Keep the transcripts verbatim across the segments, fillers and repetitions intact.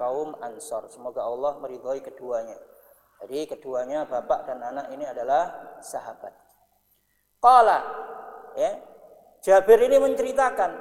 kaum Ansor. Semoga Allah meridhai keduanya. Jadi keduanya bapak dan anak ini adalah sahabat. Qala, ya, Jabir ini menceritakan,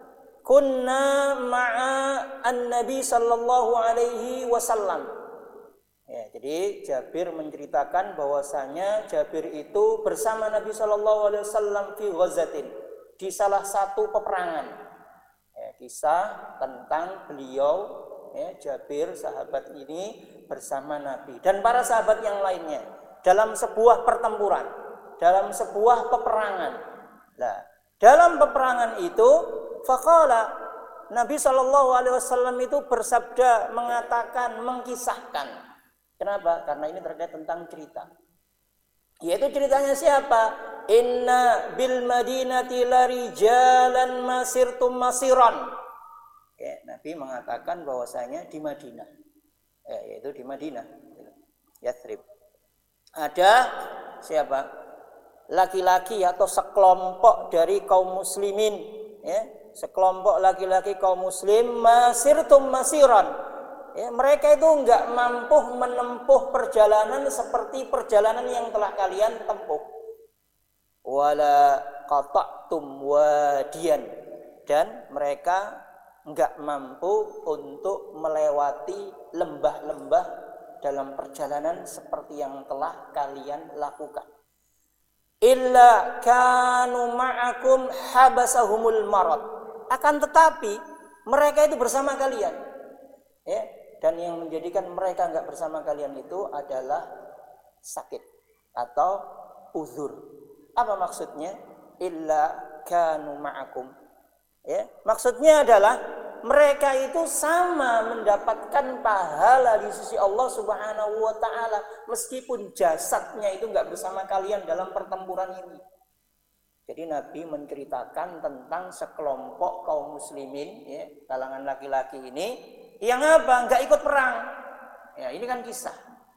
kunna ma'a an-nabi sallallahu alaihi wasallam. Ya, jadi Jabir menceritakan bahwasanya Jabir itu bersama Nabi sallallahu alaihi wasallam fi ghazatin, di salah satu peperangan. Ya, kisah tentang beliau, ya, Jabir sahabat ini bersama Nabi dan para sahabat yang lainnya dalam sebuah pertempuran, dalam sebuah peperangan. Nah, dalam peperangan itu faqala, Nabi sallallahu alaihi wasallam itu bersabda, mengatakan, mengkisahkan. Kenapa? Karena ini terkait tentang cerita. Yaitu ceritanya siapa? Inna bil madinati larijalan masirtum masiran. Ya, Nabi mengatakan bahwasanya di Madinah, ya, yaitu di Madinah, Yathrib, ada siapa? Laki-laki atau sekelompok dari kaum muslimin, ya, sekelompok laki-laki kaum muslim, masirtum masiran. Ya, mereka itu enggak mampu menempuh perjalanan seperti perjalanan yang telah kalian tempuh. Wala qata'tum wadiyan, dan mereka enggak mampu untuk melewati lembah-lembah dalam perjalanan seperti yang telah kalian lakukan. Illa kanu ma'akum habasahumul marad. Akan tetapi mereka itu bersama kalian. Ya, dan yang menjadikan mereka enggak bersama kalian itu adalah sakit atau uzur. Apa maksudnya? Illa kanu ma'akum. Ya, maksudnya adalah mereka itu sama mendapatkan pahala di sisi Allah Subhanahu wa taala meskipun jasadnya itu enggak bersama kalian dalam pertempuran ini. Jadi Nabi menceritakan tentang sekelompok kaum muslimin, ya, kalangan laki-laki ini yang apa? Enggak ikut perang. Ya, ini kan kisah.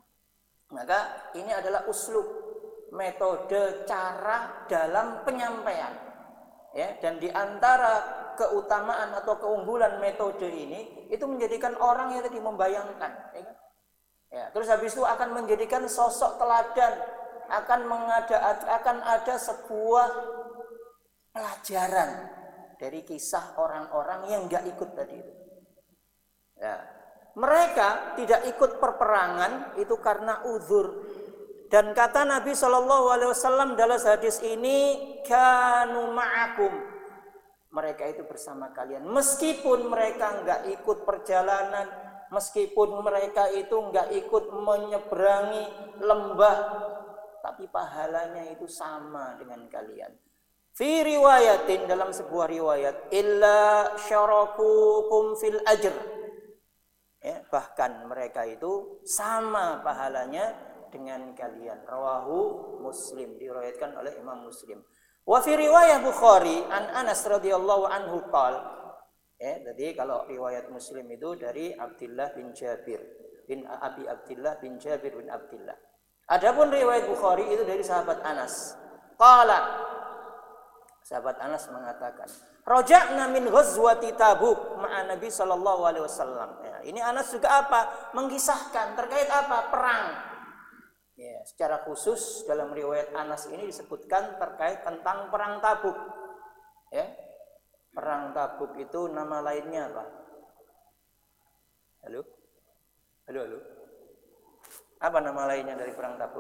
Maka ini adalah uslub, metode, cara dalam penyampaian. Ya, dan di antara keutamaan atau keunggulan metode ini itu menjadikan orang yang tadi membayangkan, ya kan? Ya, terus habis itu akan menjadikan sosok teladan, akan mengada akan ada sebuah pelajaran dari kisah orang-orang yang enggak ikut tadi itu. Ya, mereka tidak ikut perperangan itu karena uzur. Dan kata Nabi shallallahu alaihi wasallam dalam hadis ini, kanu ma'akum, mereka itu bersama kalian meskipun mereka enggak ikut perjalanan, meskipun mereka itu enggak ikut menyeberangi lembah, tapi pahalanya itu sama dengan kalian. Fi riwayatin, dalam sebuah riwayat, illa syarakukum fil ajr. Ya, bahkan mereka itu sama pahalanya dengan kalian. Rawahu Muslim, diriwayatkan oleh Imam Muslim. Wa fi riwayah Bukhari an Anas radhiyallahu anhu qala, ya, jadi kalau riwayat Muslim itu dari Abdullah bin Jabir bin Abi Abdullah bin Jabir bin Abdullah. Adapun riwayat Bukhari itu dari sahabat Anas. Qala, sahabat Anas mengatakan, raja'na min ghazwati Tabuk ma'a Nabi sallallahu alaihi wasallam. Ya, ini Anas juga apa? Mengisahkan terkait apa? Perang. Ya, secara khusus dalam riwayat Anas ini disebutkan terkait tentang perang Tabuk. Ya. Perang Tabuk itu nama lainnya apa? Halo? Halo, halo. Apa nama lainnya dari perang Tabuk?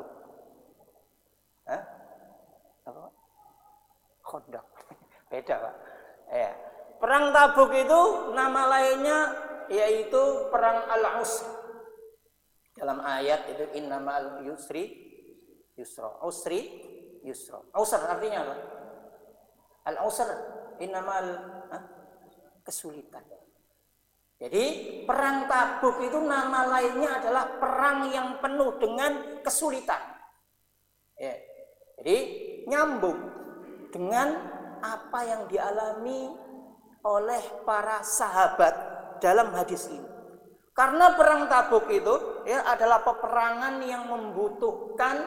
Hah? Apa? Khandaq. Beda, Pak. Ya. Perang Tabuk itu nama lainnya yaitu perang Al-Usr. Dalam ayat itu innamal yusri yusra. Usri yusra. Usr artinya apa? Al-usr innamal ah, kesulitan. Jadi perang Tabuk itu nama lainnya adalah perang yang penuh dengan kesulitan. Ya. Jadi nyambung dengan apa yang dialami oleh para sahabat dalam hadis ini. Karena perang Tabuk itu, ya, adalah peperangan yang membutuhkan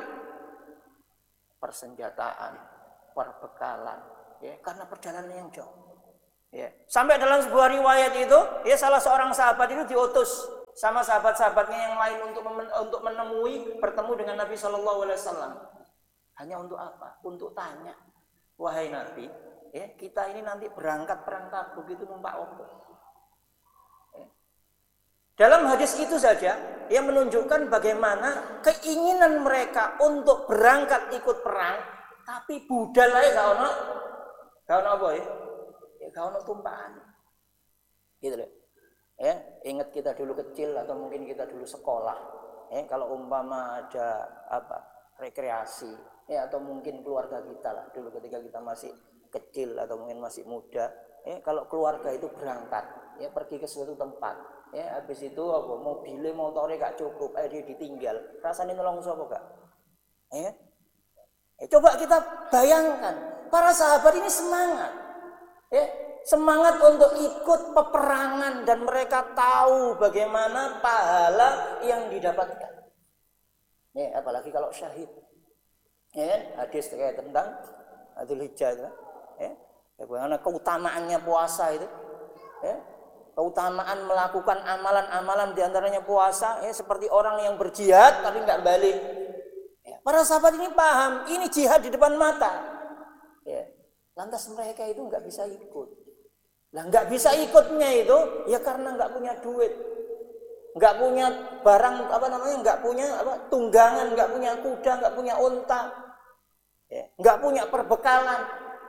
persenjataan, perbekalan, ya, karena perjalanan yang jauh. Ya. Sampai dalam sebuah riwayat itu, ya, salah seorang sahabat itu diutus sama sahabat-sahabatnya yang lain untuk untuk menemui bertemu dengan Nabi Shallallahu Alaihi Wasallam. Hanya untuk apa? Untuk tanya, wahai Nabi, ya kita ini nanti berangkat perang Tabuk itu numpak apa? Ya. Dalam hadis itu saja yang menunjukkan bagaimana keinginan mereka untuk berangkat ikut perang, tapi budal aja gak ono, gak ono apa ya? Ya gak ono tumpahan. Gitu loh. Ya, ingat kita dulu kecil atau mungkin kita dulu sekolah. Ya, kalau umpama ada apa? Rekreasi, ya atau mungkin keluarga kita lah dulu ketika kita masih kecil atau mungkin masih muda. Ya, kalau keluarga itu berangkat, ya pergi ke suatu tempat. Ya, habis itu apa? Mobilnya, motornya gak cukup, eh dia ditinggal. Rasanya nolong sapa gak? Ya. Ya, coba kita bayangkan, para sahabat ini semangat. Ya, semangat untuk ikut peperangan dan mereka tahu bagaimana pahala yang didapatkan. Ya, apalagi kalau syahid. Ya, hadis terkait tentang Dzulhijjah, ya. Bagaimana keutamaannya puasa itu. Ya. Keutamaan melakukan amalan-amalan diantaranya puasa, ya, seperti orang yang berjihad tapi nggak balik. Ya. Para sahabat ini paham, ini jihad di depan mata. Ya. Lantas mereka itu nggak bisa ikut. Lah nggak bisa ikutnya itu ya karena nggak punya duit, nggak punya barang apa namanya, nggak punya apa tunggangan, nggak punya kuda, nggak punya unta, ya, nggak punya perbekalan.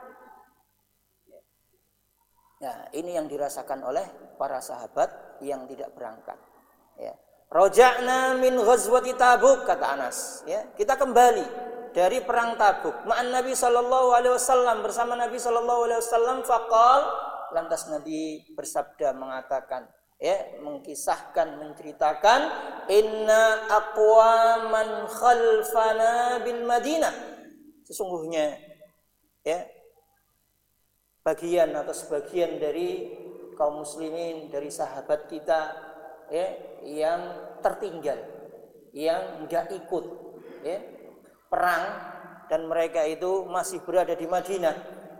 Ya, ini yang dirasakan oleh para sahabat yang tidak berangkat. Ya. Roja'na min ghazwati Tabuk, kata Anas. Ya, kita kembali dari perang Tabuk. Ma'an Nabi Sallallahu Alaihi Wasallam, bersama Nabi Sallallahu Alaihi Wasallam. Faqal, lantas Nabi bersabda mengatakan, ya, mengkisahkan, menceritakan, inna aqwaman khalfana bil Madinah. Sesungguhnya, ya, bagian atau sebagian dari kaum muslimin, dari sahabat kita, ya, yang tertinggal, yang enggak ikut, ya, perang, dan mereka itu masih berada di Madinah.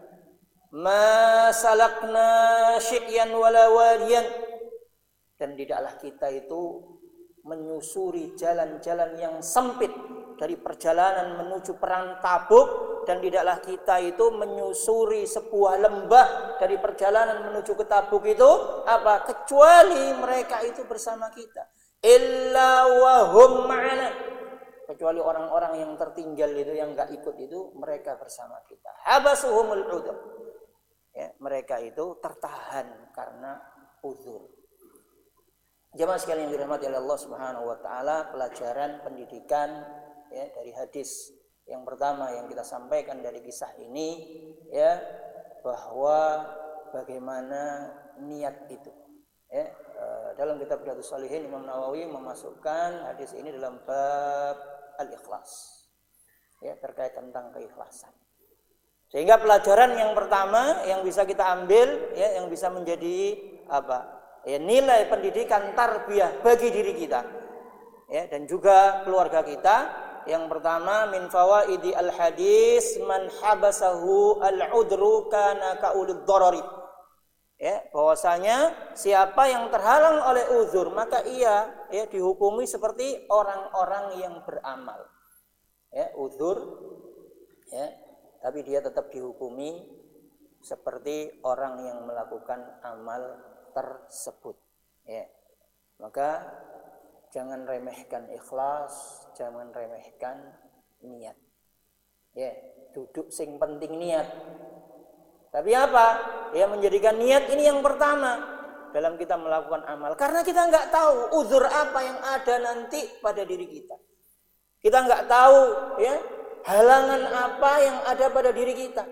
Ma salakna syi'yan wala wadiyan, dan tidaklah kita itu menyusuri jalan-jalan yang sempit dari perjalanan menuju perang Tabuk, dan tidaklah kita itu menyusuri sebuah lembah dari perjalanan menuju ke Tabuk itu apa? Kecuali mereka itu bersama kita. Illa wahum ma'ana, kecuali orang-orang yang tertinggal itu, yang enggak ikut itu, mereka bersama kita. Habasuhumul udzur, ya, mereka itu tertahan karena uzur. Jemaah sekalian yang dirahmati oleh Allah Subhanahu wa taala, pelajaran pendidikan, ya, dari hadis yang pertama yang kita sampaikan dari kisah ini, ya, bahwa bagaimana niat itu, ya, dalam kitab Riyadhus Shalihin Imam Nawawi memasukkan hadis ini dalam bab al-ikhlas, ya, terkait tentang keikhlasan. Sehingga pelajaran yang pertama yang bisa kita ambil, ya, yang bisa menjadi apa? Ya, nilai pendidikan tarbiyah bagi diri kita, ya, dan juga keluarga kita. Yang pertama, min fawaidi al-hadis man habasahu al-udru kana kaulid darari. Ya, bahwasanya siapa yang terhalang oleh uzur, maka ia, ya, dihukumi seperti orang-orang yang beramal. Ya, uzur, ya, tapi dia tetap dihukumi seperti orang yang melakukan amal tersebut. Ya. Maka jangan remehkan ikhlas, jangan remehkan niat. Ya, duduk sing penting niat. Tapi apa? Ya, menjadikan niat ini yang pertama dalam kita melakukan amal. Karena kita nggak tahu uzur apa yang ada nanti pada diri kita. Kita nggak tahu, ya, halangan apa yang ada pada diri kita.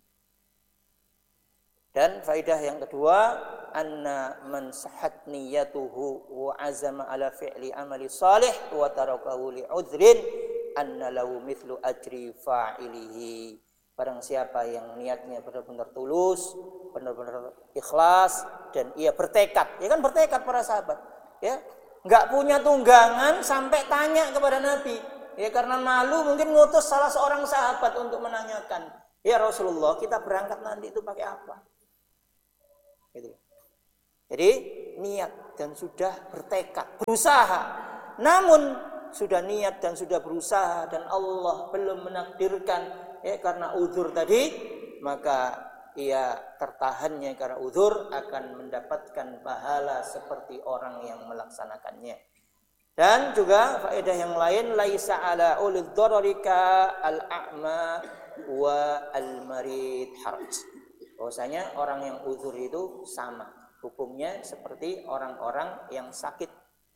Dan faedah yang kedua, anna man sahat niyatuhu wa azama ala fi'li amali salih wa tarakahu li udhrin anna lahu mithlu ajri fa'ilihi. Barang siapa yang niatnya benar-benar tulus, benar-benar ikhlas, dan ia bertekad, ya kan bertekad para sahabat, ya, nggak punya tunggangan sampai tanya kepada Nabi, ya, karena malu mungkin ngutus salah seorang sahabat untuk menanyakan, ya Rasulullah, kita berangkat nanti itu pakai apa? Gitu. Jadi niat dan sudah bertekad, berusaha. Namun sudah niat dan sudah berusaha dan Allah belum menakdirkan ya karena uzur tadi, maka ia tertahannya karena uzur akan mendapatkan pahala seperti orang yang melaksanakannya. Dan juga faedah yang lain, laisa ala ulil dhararika al-a'ma wa al-marid haraj. Bahwasanya orang yang uzur itu sama hukumnya seperti orang-orang yang sakit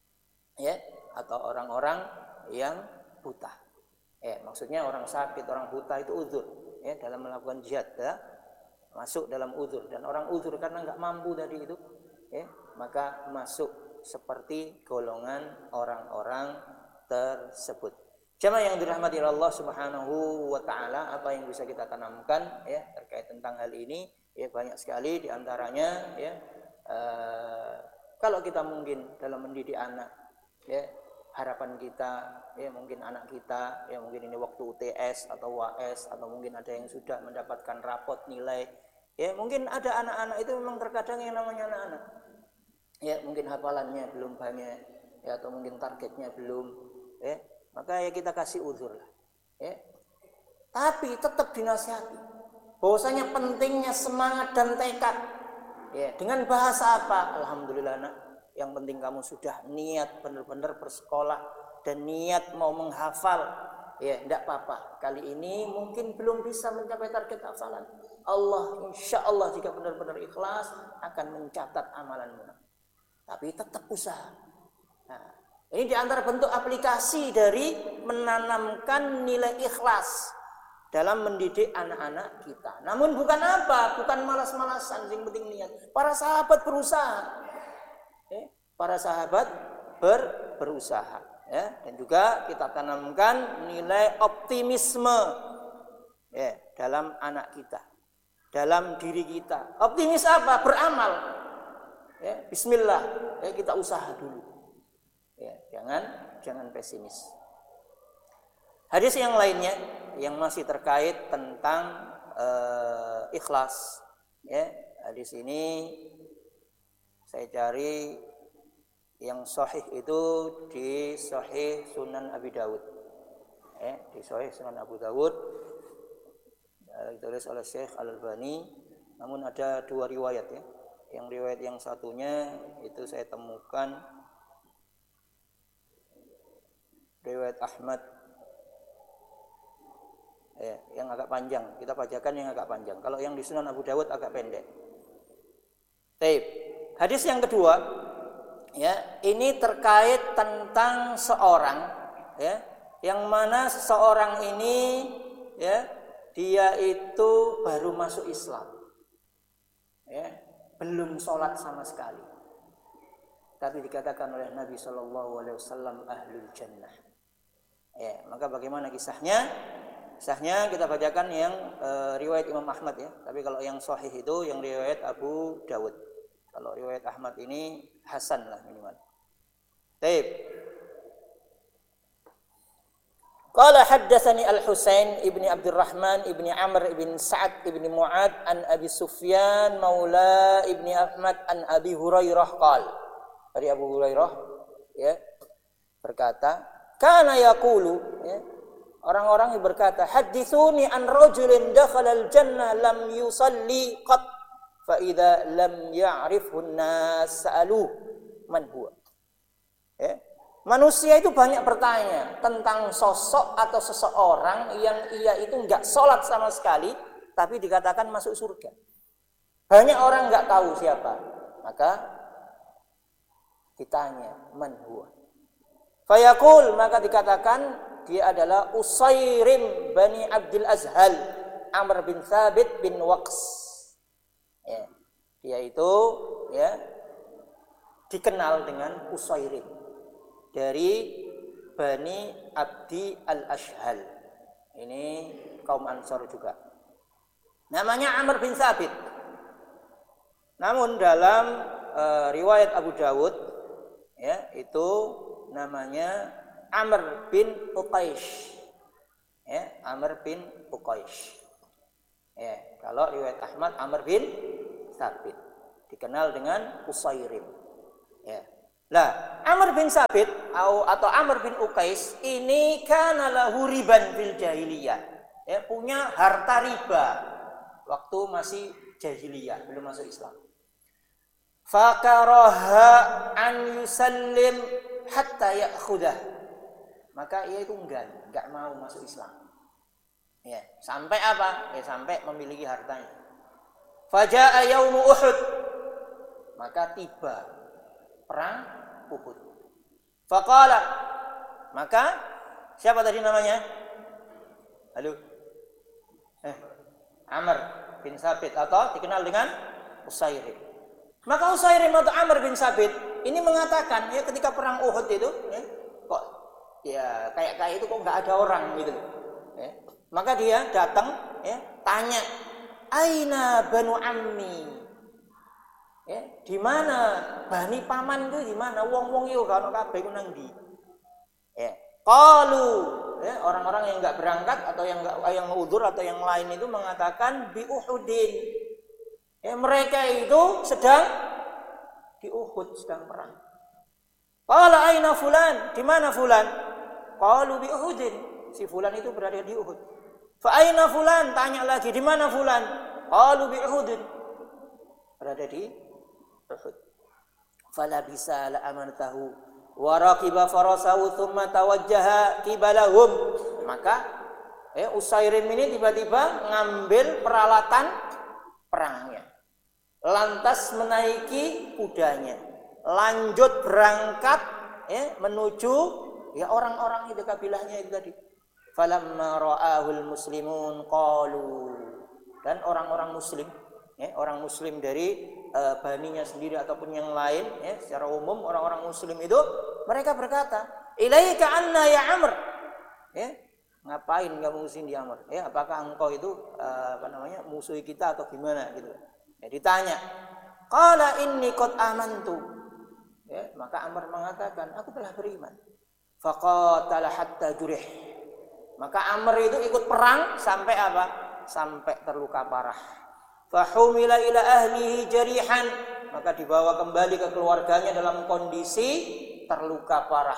ya atau orang-orang yang buta. Ya, maksudnya orang sakit, orang buta itu uzur ya dalam melakukan jihad ya, masuk dalam uzur. Dan orang uzur karena enggak mampu tadi itu ya, maka masuk seperti golongan orang-orang tersebut. Jamaah yang dirahmati Allah Subhanahu wa taala, apa yang bisa kita tanamkan ya terkait tentang hal ini ya banyak sekali di antaranya ya. Uh, kalau kita mungkin dalam mendidik anak ya harapan kita ya mungkin anak kita ya mungkin ini waktu U T S atau U A S atau mungkin ada yang sudah mendapatkan rapot nilai ya mungkin ada anak-anak itu memang terkadang yang namanya anak-anak ya mungkin hafalannya belum banyak ya atau mungkin targetnya belum ya maka ya kita kasih uzur lah ya tapi tetap dinasihati bahwasanya pentingnya semangat dan tekad. Ya, dengan bahasa apa? Alhamdulillah nak, yang penting kamu sudah niat benar-benar bersekolah dan niat mau menghafal. Ya, tidak apa-apa. Kali ini mungkin belum bisa mencapai target hafalan. Allah insya Allah jika benar-benar ikhlas akan mencatat amalanmu. Tapi tetap usaha. Nah, ini diantara bentuk aplikasi dari menanamkan nilai ikhlas dalam mendidik anak-anak kita. Namun bukan apa, bukan malas-malasan, yang penting niat. Para sahabat berusaha, ya, para sahabat ber, berusaha, ya, dan juga kita tanamkan nilai optimisme, ya, dalam anak kita, dalam diri kita. Optimis apa? Beramal, ya, Bismillah, ya, kita usaha dulu, ya, jangan jangan pesimis. Hadis yang lainnya yang masih terkait tentang uh, ikhlas ya hadis ini saya cari yang sahih itu di Sahih Sunan Abi Dawud ya di Sahih Sunan Abu Dawud ditulis oleh Syekh Al-Albani namun ada dua riwayat ya yang riwayat yang satunya itu saya temukan riwayat Ahmad ya, yang agak panjang. Kita bacakan yang agak panjang. Kalau yang di Sunan Abu Dawud agak pendek. Baik. Hadis yang kedua, ya, ini terkait tentang seorang, ya, yang mana seseorang ini, ya, dia itu baru masuk Islam, ya, belum sholat sama sekali. Tapi dikatakan oleh Nabi Shallallahu Alaihi Wasallam ahlul jannah. Ya, maka bagaimana kisahnya? Kisahnya kita bacakan yang e, riwayat Imam Ahmad ya. Tapi kalau yang sahih itu yang riwayat Abu Dawud. Kalau riwayat Ahmad ini hasan lah minimal. Baik. Qala haddatsani Al-Husain ibni Abdurrahman ibni Amr ibn Sa'ad ibni Mu'ad an Abi Sufyan maula ibni Ahmad an Abi Hurairah qala. Dari Abu Hurairah ya berkata, kana yaqulu ya orang-orang yang berkata, hadithuni an rajulin dakhala al-jannah lam yusalli qat fa idza lam ya'rifhu an-nas sa'aluhu man huwa. Ya. Manusia itu banyak bertanya tentang sosok atau seseorang yang ia itu enggak sholat sama sekali tapi dikatakan masuk surga. Banyak orang enggak tahu siapa. Maka ditanya man huwa. Fayaqul maka dikatakan dia adalah Usairim Bani Abdul Azhal Amr bin Thabit bin Waqs. Ya, dia itu ya dikenal dengan Usairim dari Bani Abdi Al-Ashhal. Ini kaum Ansor juga. Namanya Amr bin Thabit. Namun dalam uh, riwayat Abu Dawud ya itu namanya Amr bin Uqaish. Ya, Amr bin Uqaish. Ya, kalau riwayat Ahmad Amr bin Thabit. dikenal dengan Usairim. Ya. Lah, Amr bin Sabit atau Amr bin Uqais ini kana lahu riban fil jahiliyah. Ya, punya harta riba waktu masih jahiliyah, belum masuk Islam. Fakaraha an yusallim hatta ya'khudah. Maka ia itu enggak, enggak mau masuk Islam. Ya, sampai apa? Ya, sampai memiliki hartanya. Faja'a yaumu Uhud. Maka tiba perang Uhud. Faqala, maka siapa tadi namanya? Halo. Eh, Amr bin Sabit atau dikenal dengan Usairim. Maka Usairim atau Amr bin Sabit ini mengatakan ya ketika perang Uhud itu ya, kok ya kayak kayak itu kok nggak ada orang gitu. Ya. Maka dia datang ya, tanya, "Aina banu ammi?" Ya, di mana bani paman itu di mana? Wong-wong yo gak ono kabeh ku nang ndi. Ya, qalu ya, orang-orang yang enggak berangkat atau yang enggak yang udzur atau yang lain itu mengatakan bi Uhudin. Ya, mereka itu sedang di Uhud, sedang perang. Qala aina fulan? Di mana fulan? Qalu bi Uhudin. Si fulan itu berada di Uhud. Fa aina fulan? Tanya lagi, di mana fulan? Qalu bi Uhudin. Berada di Uhud. Fala bisa la amantahu wa raqiba farasahu thumma tawajjaha kibalahum. Maka eh, Usairim ini tiba-tiba ngambil peralatan perangnya, lantas menaiki kudanya, lanjut berangkat eh, menuju ya orang-orang itu kabilahnya itu tadi. Falamma ra'ahul muslimun qalu, dan orang-orang muslim ya, orang muslim dari uh, baninya sendiri ataupun yang lain ya, secara umum orang-orang muslim itu mereka berkata, ilaika anna ya Amr, ya, ngapain kamu sini Amr, ya, apakah engkau itu uh, apa namanya musuh kita atau gimana gitu ya, ditanya. Qala inni qad amantu, ya, maka Amr mengatakan aku telah beriman. Faqatala hatta jurih, maka Amr itu ikut perang sampai apa, sampai terluka parah. Fahumila ila ahlihi jarihan, maka dibawa kembali ke keluarganya dalam kondisi terluka parah.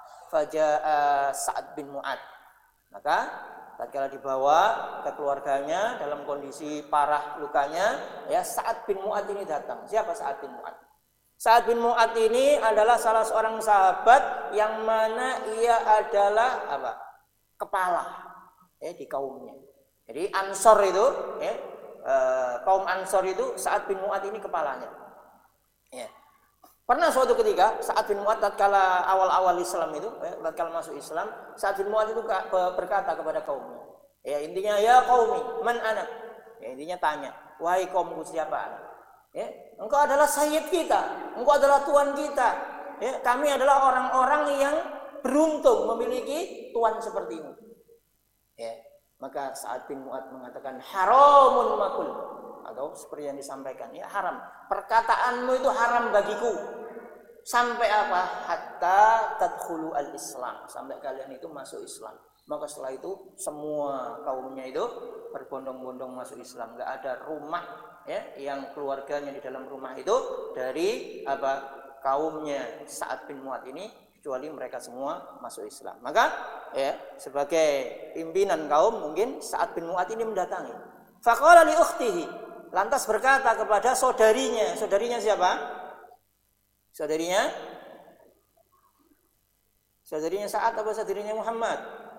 Faja'a Sa'ad bin Mu'ad, maka tatkala dibawa ke keluarganya dalam kondisi parah lukanya, ya Sa'ad bin Mu'ad ini datang. Siapa Sa'ad bin Mu'ad? Sa'ad bin Mu'ad ini adalah salah seorang sahabat yang mana ia adalah apa? Kepala ya di kaumnya. Jadi Ansor itu ya, Uh, kaum Ansor itu Sa'ad bin Mu'ad ini kepalanya. Ya. Pernah suatu ketika Sa'ad bin Mu'ad tatkala awal-awal Islam itu, ya, tatkala masuk Islam, Sa'ad bin Mu'ad itu berkata kepada kaumnya, ya intinya ya qaumi man ana. Ya intinya tanya, wahai kaumku siapa? Ya, engkau adalah sayyid kita, engkau adalah tuan kita. Ya, kami adalah orang-orang yang beruntung memiliki tuan seperti ini. Ya. Maka Sa'ad bin Mu'ad mengatakan haramun makul, atau seperti yang disampaikan ya haram, perkataanmu itu haram bagiku sampai apa, hatta tadkhulu al-Islam, sampai kalian itu masuk Islam. Maka setelah itu semua kaumnya itu berbondong-bondong masuk Islam. Enggak ada rumah ya yang keluarganya di dalam rumah itu dari apa kaumnya Sa'ad bin Mu'ad ini, kecuali mereka semua masuk Islam. Maka ya sebagai pimpinan kaum mungkin Sa'ad bin Mu'ad ini mendatangi. Faqala li ukhtihi, lantas berkata kepada saudarinya. Saudarinya siapa? Saudarinya Saudarinya Sa'ad apa saudarinya Muhammad?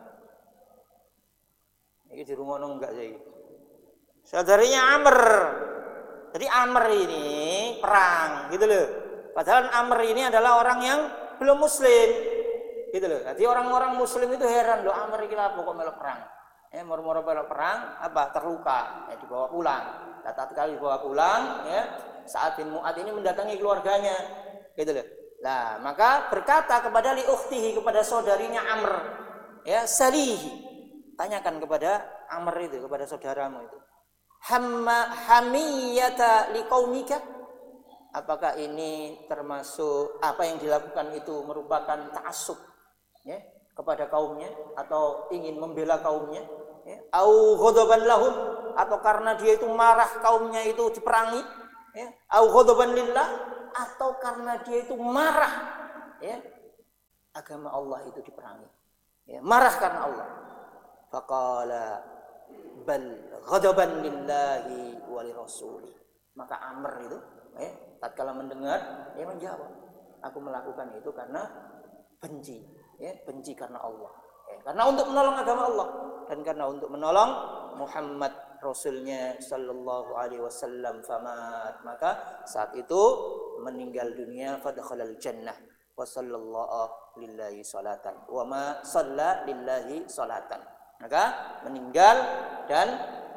Ini di rumah enggak sih. Saudarinya Amr. Jadi Amr ini perang gitu loh. Padahal Amr ini adalah orang yang belum muslim gitu loh. Jadi orang-orang muslim itu heran loh, Amr iki lha kok melok perang. Eh moro-moro melok perang apa terluka, ya dibawa pulang. Nah, tatkala dibawa pulang ya, Sa'ad bin Mu'ad ini mendatangi keluarganya gitu loh. Nah, maka berkata kepada li ukhtihi, kepada saudarinya Amr, ya salihi, tanyakan kepada Amr itu, kepada saudaramu itu. Hamma hamiyata liqaumika, apakah ini termasuk apa yang dilakukan itu merupakan ta'assub ya kepada kaumnya atau ingin membela kaumnya ya, au ghadaban lahum, atau karena dia itu marah kaumnya itu diperangi ya, au ghadaban lillah, atau karena dia itu marah, ya, agama Allah itu diperangi, ya, marah karena Allah. Faqala bal ghadaban lillahi wa lirasuli. Maka Amr itu, ya, tatkala mendengar, dia menjawab, aku melakukan itu karena benci, ya, benci karena Allah, ya, karena untuk menolong agama Allah dan karena untuk menolong Muhammad Rasulnya sallallahu alaihi wasallam. Famat, maka saat itu meninggal dunia. Fadakhalal jannah wa sallallahu lillahi salatan wa ma shalla lillahi salatan, maka meninggal dan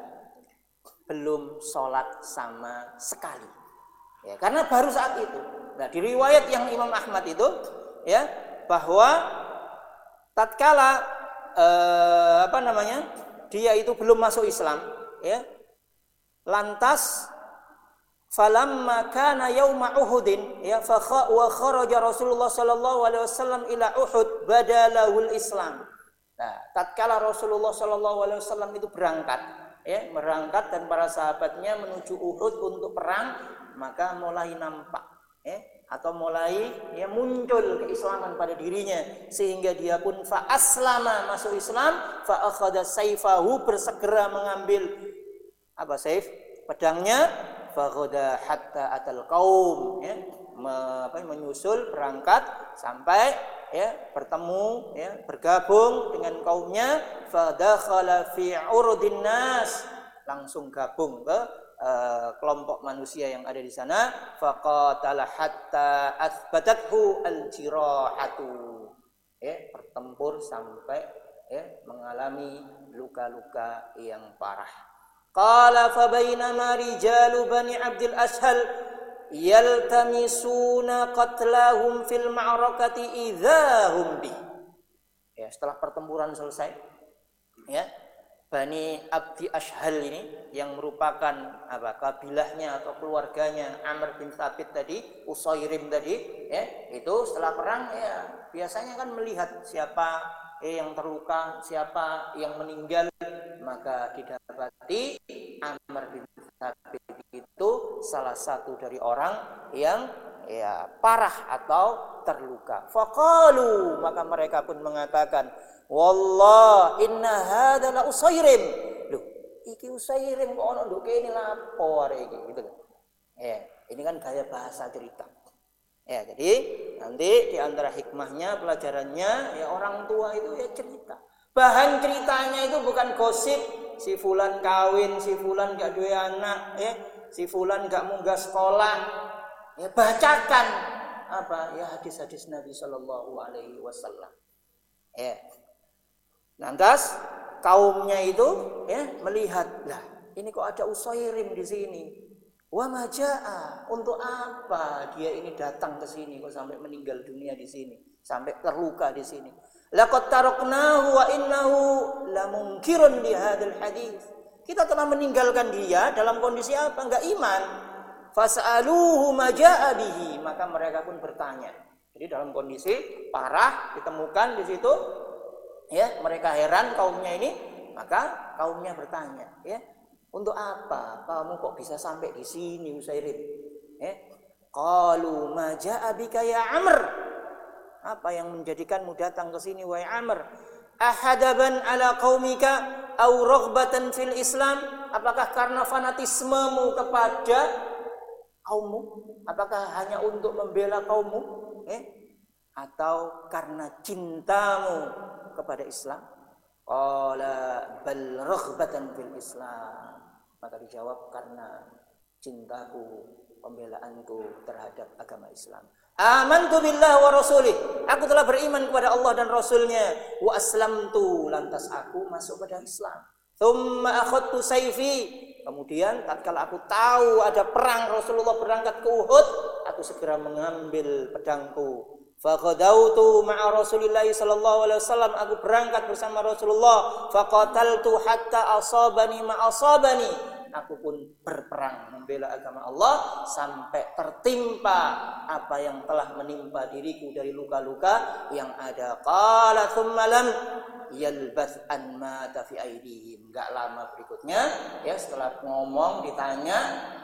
belum sholat sama sekali, ya, karena baru saat itu. Nah, di riwayat yang Imam Ahmad itu, ya, bahwa tatkala eh, apa namanya dia itu belum masuk Islam, ya, lantas falamma kana yauma Uhudin, ya, fa wa kharaja Rasulullah sallallahu alaihi wasallam ila Uhud badalahul Islam. Nah, tatkala Rasulullah sallallahu alaihi wasallam itu berangkat, ya, berangkat dan para sahabatnya menuju Uhud untuk perang, maka mulai nampak, ya, atau mulai, ya, muncul keislaman pada dirinya, sehingga dia pun fa aslama, masuk Islam, fa akhadha sayfahu, bersegera mengambil apa, saif, pedangnya, fa ghada hatta atal qaum, ya, me, apa, menyusul berangkat sampai, ya, bertemu, ya, bergabung dengan kaumnya. Fa dakhala fi urdin nas, langsung gabung ke uh, kelompok manusia yang ada di sana. Faqatala hatta athbatathu al-jirahatu, ya, bertempur sampai, ya, mengalami luka-luka yang parah. Qala fa bainama rijalu bani Abdul Ashhal yaltamisuna qatlahum fil ma'rakati idzahum bi. Ya, setelah pertempuran selesai, ya, Bani Abdi Ashhal ini yang merupakan apa, kabilahnya atau keluarganya Amr bin Thabit tadi, Usairim tadi, ya, itu setelah perang, ya, biasanya kan melihat siapa, eh, yang terluka, siapa yang meninggal, maka didapati Amr bin Thabit itu salah satu dari orang yang, ya, parah atau terluka. Faqalu, maka mereka pun mengatakan, wallah inna hadza la Usairim. Loh, iki Usairim kok ono nduk kene lapo arek iki, gitu kan. Ya, ini kan gaya bahasa cerita. Ya, jadi nanti di antara hikmahnya, pelajarannya, ya, orang tua itu, ya, cerita. Bahan ceritanya itu bukan gosip, si fulan kawin, si fulan gak duwe anak, ya, si fulan gak munggah sekolah. Ya, bacakan apa, ya, hadis-hadis Nabi sallallahu alaihi wasallam. Ya. Lantas kaumnya itu, ya, melihat, lah, ini kok ada Usairim di sini. Wa majaa, untuk apa dia ini datang ke sini kok sampai meninggal dunia di sini, sampai terluka di sini. Laqad taraknahu wa innahu lamunkirun li hadzal hadis. Kita telah meninggalkan dia dalam kondisi apa? Enggak iman. Fas'aluhu majaa bihi, maka mereka pun bertanya. Jadi dalam kondisi parah ditemukan di situ, ya, mereka heran kaumnya ini, maka kaumnya bertanya, ya, untuk apa kamu kok bisa sampai di sini Usairim? Ya, qalu ma jaa bika ya Amr, apa yang menjadikanmu datang ke sini wahai Amr? Ahadaban ala qaumika au raghbatan fil Islam, apakah karena fanatismemu kepada kaummu? Apakah hanya untuk membela kaummu, ya, atau karena cintamu kepada Islam? Qala bal raghbatan fil Islam, maka dijawab karena cintaku, pembelaanku terhadap agama Islam. Amantu billah wa rasulih, aku telah beriman kepada Allah dan Rasulnya. Wa aslamtu, lantas aku masuk pada Islam. Tsumma akhadtu sayfi, kemudian tatkala aku tahu ada perang, Rasulullah berangkat ke Uhud, aku segera mengambil pedangku. Faqadautu ma'a Rasulillah sallallahu alaihi wasallam, aku berangkat bersama Rasulullah. Faqataltu hatta asabani ma asabani, aku pun berperang membela agama Allah sampai tertimpa apa yang telah menimpa diriku dari luka-luka yang ada. Qala tsumma lam yalbath an mata fi aidihim, enggak lama berikutnya, ya, setelah ngomong ditanya,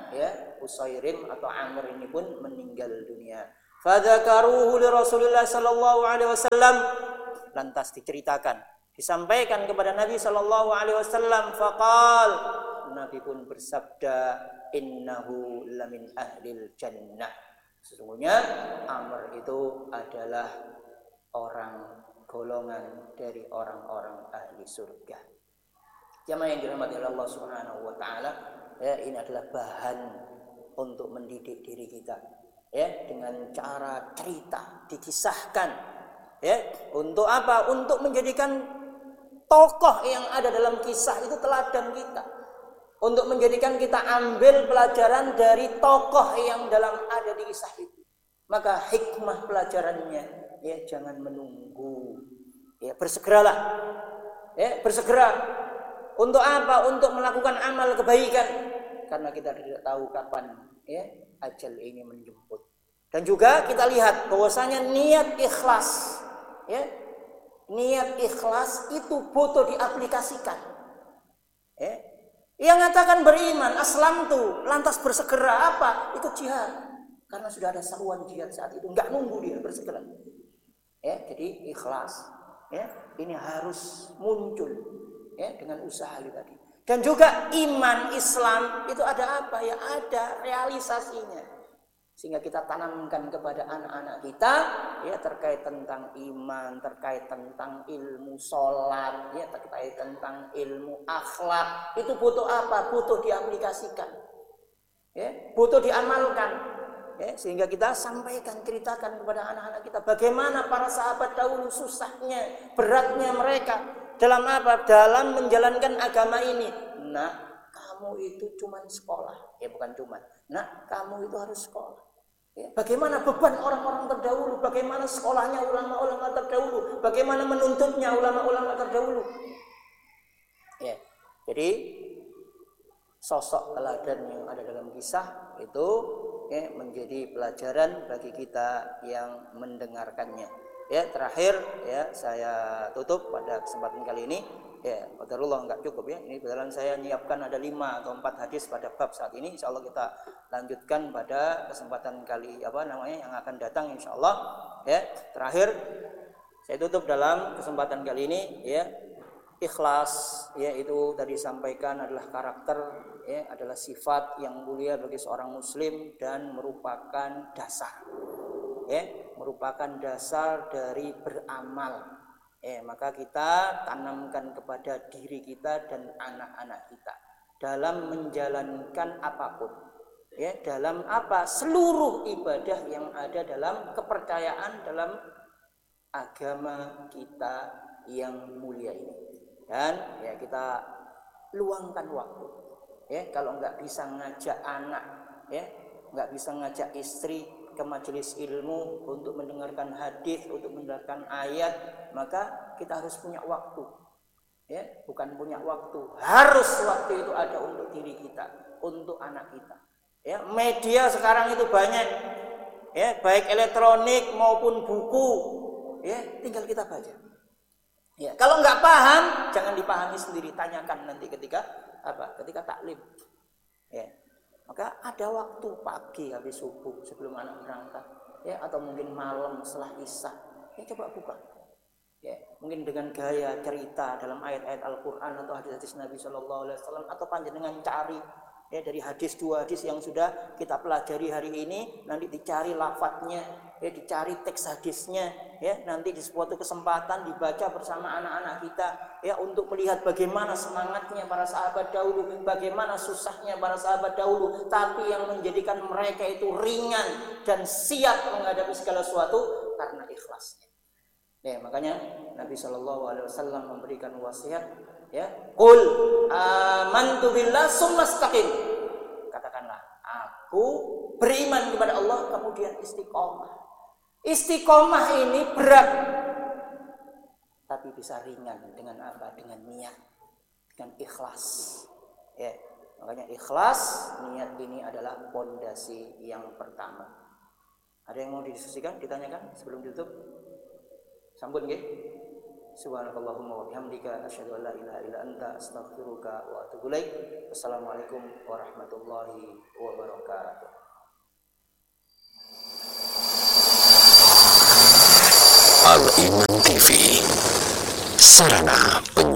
ya Usairim atau Amr ini pun meninggal dunia. Fadzakaruhu li Rasulillah sallallahu alaihi wasallam, lantas diceritakan, disampaikan kepada Nabi sallallahu alaihi wasallam. Faqal, Nabi pun bersabda, innahu lamin ahlil jannah, sesungguhnya Amr itu adalah orang golongan dari orang-orang ahli surga. Jamaah yang dirahmati oleh Allah Subhanahu wa taala, ya, ini adalah bahan untuk mendidik diri kita, ya, dengan cara cerita dikisahkan, ya, untuk apa? Untuk menjadikan tokoh yang ada dalam kisah itu teladan kita, untuk menjadikan kita ambil pelajaran dari tokoh yang dalam ada di kisah itu. Maka hikmah pelajarannya, ya, jangan menunggu, ya, bersegeralah, ya, bersegera. Untuk apa? Untuk melakukan amal kebaikan, karena kita tidak tahu kapan, ya, ajal ini menjemput. Dan juga kita lihat bahwasanya niat ikhlas, ya, niat ikhlas itu butuh diaplikasikan. Ya. Yang mengatakan beriman, aslam tuh, lantas bersegera apa? Ikut jihad, karena sudah ada seruan jihad saat itu, nggak nunggu dia, bersegera. Ya, jadi ikhlas, ya, ini harus muncul, ya, dengan usaha tadi. Dan juga iman Islam itu ada apa? Ya ada realisasinya, sehingga kita tanamkan kepada anak-anak kita, ya, terkait tentang iman, terkait tentang ilmu sholat, ya, terkait tentang ilmu akhlak. Itu butuh apa? Butuh diaplikasikan, ya, butuh diamalkan, ya, sehingga kita sampaikan, ceritakan kepada anak-anak kita bagaimana para sahabat dahulu susahnya, beratnya mereka dalam apa? Dalam menjalankan agama ini. Nah, kamu itu cuma sekolah, ya, bukan cuma. Nah, kamu itu harus sekolah. Ya, bagaimana beban orang-orang terdahulu, bagaimana sekolahnya ulama-ulama terdahulu, bagaimana menuntutnya ulama-ulama terdahulu. Ya, jadi sosok teladan yang ada dalam kisah itu, ya, menjadi pelajaran bagi kita yang mendengarkannya. Ya, terakhir, ya, saya tutup pada kesempatan kali ini. Ya, qadarullah enggak cukup, ya. Ini betulan saya nyiapkan ada lima atau empat hadis pada bab saat ini. Insyaallah kita lanjutkan pada kesempatan kali apa namanya yang akan datang insyaallah. Ya, terakhir saya tutup dalam kesempatan kali ini, ya, ikhlas, ya, itu tadi sampaikan adalah karakter, ya, adalah sifat yang mulia bagi seorang muslim dan merupakan dasar, ya, merupakan dasar dari beramal. Eh, maka kita tanamkan kepada diri kita dan anak-anak kita dalam menjalankan apapun, ya, dalam apa? Seluruh ibadah yang ada dalam kepercayaan dalam agama kita yang mulia ini. Dan, ya, kita luangkan waktu, ya, kalau nggak bisa ngajak anak, ya, nggak bisa ngajak istri ke majelis ilmu untuk mendengarkan hadis, untuk mendengarkan ayat, maka kita harus punya waktu, ya, bukan punya waktu, harus waktu itu ada untuk diri kita, untuk anak kita. Ya, media sekarang itu banyak, ya, baik elektronik maupun buku, ya, tinggal kita baca. Ya, kalau nggak paham, jangan dipahami sendiri, tanyakan nanti ketika apa? Ketika taklim. Ya. Maka ada waktu pagi habis subuh sebelum anak berangkat, ya, atau mungkin malam setelah isya, ya, coba buka, ya, mungkin dengan gaya cerita dalam ayat-ayat Al-Quran atau hadis-hadis Nabi Shallallahu Alaihi Wasallam, atau panjenengan cari, ya, dari hadis dua hadis yang sudah kita pelajari hari ini, nanti dicari lafadznya, ya, dicari teks hadisnya, ya, nanti di suatu kesempatan dibaca bersama anak-anak kita, ya, untuk melihat bagaimana semangatnya para sahabat dahulu, bagaimana susahnya para sahabat dahulu, tapi yang menjadikan mereka itu ringan dan siap menghadapi segala sesuatu karena ikhlasnya. Ya, makanya Nabi Shallallahu Alaihi Wasallam memberikan wasiat, ya, qul amantu billah summa istaqim, katakanlah aku beriman kepada Allah kemudian istiqomah. Istiqomah ini berat, tapi bisa ringan dengan apa? Dengan niat, dengan ikhlas. Ya, makanya ikhlas, niat ini adalah pondasi yang pertama. Ada yang mau didiskusikan, ditanyakan sebelum ditutup? Sambut nggih? Subhanakallahumma wa bihamdika asyhadu an la ilaha illa anta astaghfiruka wa atubu ilaik. Wassalamualaikum warahmatullahi wabarakatuh. Al Iman T V, sarana penyiaran